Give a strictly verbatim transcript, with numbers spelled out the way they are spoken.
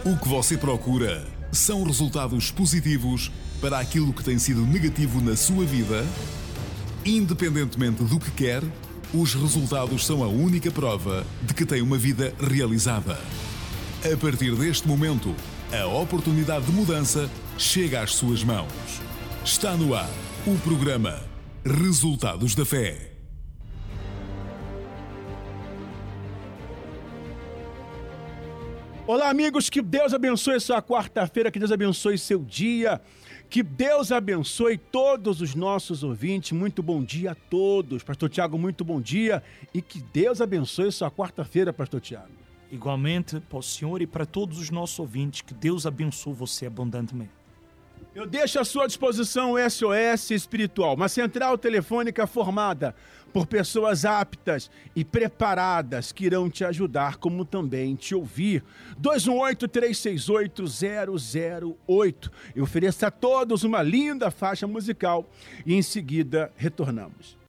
O que você procura são resultados positivos para aquilo que tem sido negativo na sua vida? Independentemente do que quer, os resultados são a única prova de que tem uma vida realizada. A partir deste momento, a oportunidade de mudança chega às suas mãos. Está no ar o programa Resultados da Fé. Olá, amigos, que Deus abençoe sua quarta-feira, que Deus abençoe seu dia, que Deus abençoe todos os nossos ouvintes. Muito bom dia a todos. Pastor Tiago, muito bom dia e que Deus abençoe sua quarta-feira, Pastor Tiago. Igualmente para o Senhor e para todos os nossos ouvintes, que Deus abençoe você abundantemente. Eu deixo à sua disposição o S O S Espiritual, uma central telefônica formada por pessoas aptas e preparadas que irão te ajudar, como também te ouvir. dois um oito, três seis oito, zero zero oito. Eu ofereço a todos uma linda faixa musical e em seguida retornamos.